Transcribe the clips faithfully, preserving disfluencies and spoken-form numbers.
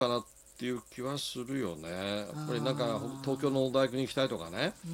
かなっていう気はするよね。やっぱりなんか東京の大学に行きたいとかね、うん、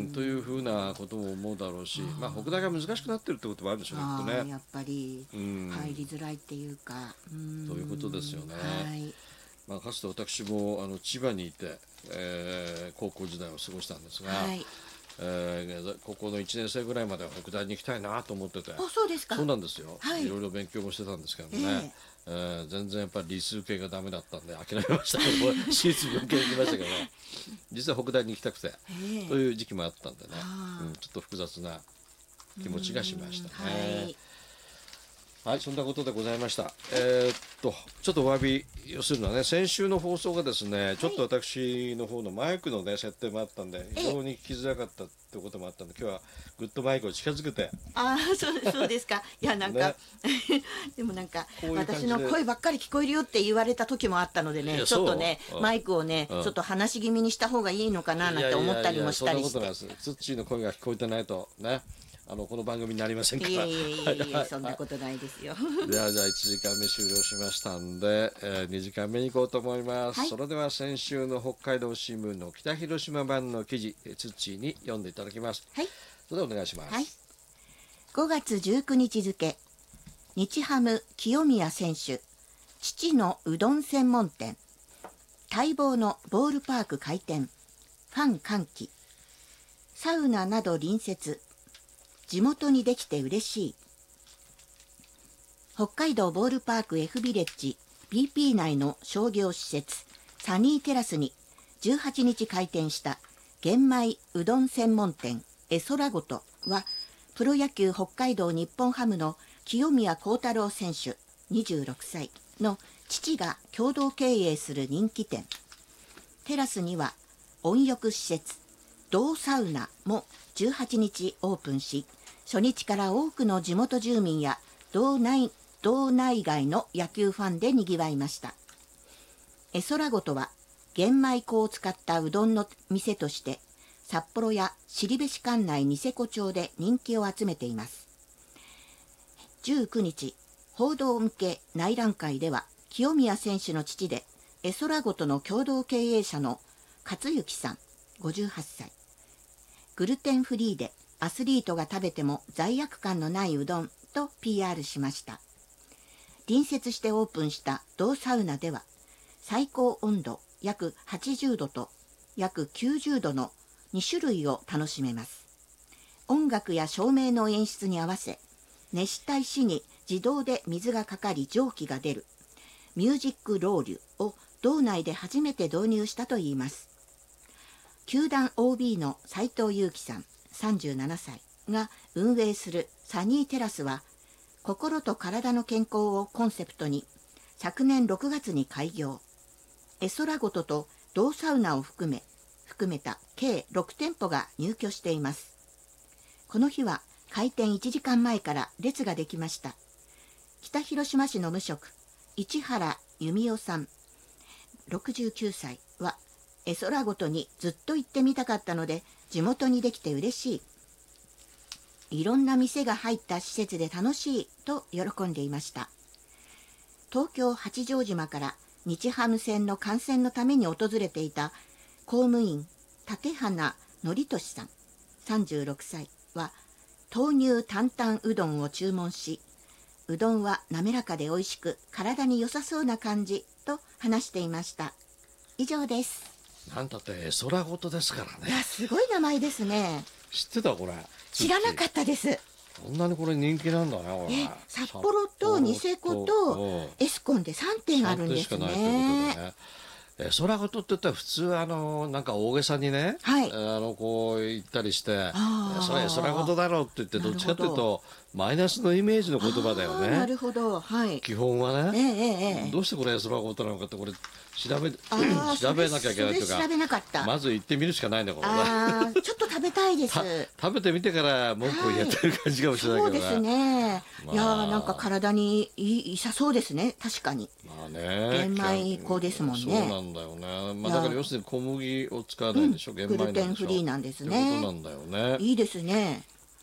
というふうなことも思うだろうし、まあ、北大が難しくなってるってこともあるでしょうけどね。 やっぱり入りづらいっていうか、 うん、ということですよね。 はい、 まあ、かつて私もあの千葉にいて、えー、高校時代を過ごしたんですが、はい、えー、高校のいちねん生ぐらいまでは北大に行きたいなと思ってて。 あ、そうですか。 そうなんですよ、 はい、 いろいろ勉強もしてたんですけどね、えーえー、全然やっぱり理数系がダメだったんで諦めましたけど私立文系に行きましたけど実は北大に行きたくて、えー、という時期もあったんでね、うん、ちょっと複雑な気持ちがしましたね。はい、はい、そんなことでございました。えー、っとちょっとお詫びをするのはね、先週の放送がですね、はい、ちょっと私の方のマイクの、ね、設定もあったんで非常に聞きづらかったということもあったんで、今日はグッドマイクを近づけて。 ああ、そう、そうですか。いや、なんか、ね、でもなんかこういう私の声ばっかり聞こえるよって言われた時もあったのでね、ちょっとね、マイクをね、うん、ちょっと話し気味にした方がいいのかななんて思ったりもしたりして。いやいやいや、そんなことないです。 ツッチーの声が聞こえてないとね、あのこの番組になりませんから。 いやいやいやいやそんなことないですよ。 ではじゃあいちじかんめ終了しましたんで、えー、にじかんめに行こうと思います、はい、それでは先週の北海道新聞の北広島版の記事、ツッチーに読んでいただきます。はい、それではお願いします。はい、 ごがつじゅうくにち付、日ハム清宮選手、父のうどん専門店、待望のボールパーク開店、ファン歓喜、サウナなど隣接、地元にできて嬉しい。北海道ボールパーク F ビレッジ ビーピー 内の商業施設サニーテラスにじゅうはちにち開店した玄米うどん専門店えそらごとは、プロ野球北海道日本ハムの清宮幸太郎選手にじゅうろくさいの父が共同経営する人気店。テラスには温浴施設同サウナもじゅうはちにちオープンし、初日から多くの地元住民や道内、道内外の野球ファンでにぎわいました。えそらごとは玄米粉を使ったうどんの店として札幌や後志管内ニセコ町で人気を集めています。じゅうくにち、報道向け内覧会では清宮選手の父でえそらごとの共同経営者の勝幸さんごじゅうはっさい、グルテンフリーでアスリートが食べても罪悪感のないうどんと ピーアール しました。隣接してオープンした同サウナでは、最高温度約はちじゅうどと約きゅうじゅうどのにしゅるいを楽しめます。音楽や照明の演出に合わせ、熱した石に自動で水がかかり蒸気が出るミュージックロウリュを道内で初めて導入したといいます。球団 オービー の斉藤佑樹さんさんじゅうななさいが運営するサニーテラスは、心と体の健康をコンセプトに昨年ろくがつに開業。えそらごとと同サウナを含め含めた計ろくてんぽが入居しています。この日は開店いちじかんまえから列ができました。北広島市の無職市原弓代さんろくじゅうきゅうさいは、えそらごとにずっと行ってみたかったので地元にできて嬉しい。いろんな店が入った施設で楽しいと喜んでいました。東京八丈島から日ハム戦の観戦のために訪れていた公務員立花則俊さんさんじゅうろくさいは、豆乳担々うどんを注文し、うどんは滑らかで美味しく体に良さそうな感じと話していました。以上です。 なんだってえそらごとですからね。 いや、すごい名前ですね。 知ってたこれ？ 知らなかったです。 こんなにこれ人気なんだね。これえ札幌とニセコとエスコンでさんてんあるんですね。さんてんしかないということでね。 えそらごとって言ったら普通あのなんか大げさにね、はい、あのこう言ったりして、それそらごとだろうって言って、どっちかというとマイナスのイメージの言葉だよね。 なるほど、はい、 基本はね、ええええ、 どうしてこれそらごとなのかって、これ調べ調べなきゃいけないというか、 調べなかった。 まず行ってみるしかないんだからあちょっと食べたいです。 食べてみてから文句を言ってる感じかもしれないけどね。 そうですね、まあ、いやなんか体にいさそうですね。確かに、まあね、玄米粉ですもんね。 そうなんだよね、まあ、だから要するに小麦を使わないでしょ、うん、玄米なんでしょ、 グルテンフリーなんですね。 ってことなんだよね。 いいですね。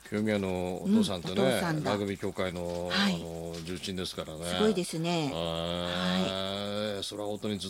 清宮のお父さんってね、 うんお父さんだラグビー協会の、 はいあの重鎮ですからね。 すごいですね。 はい、それは本当にず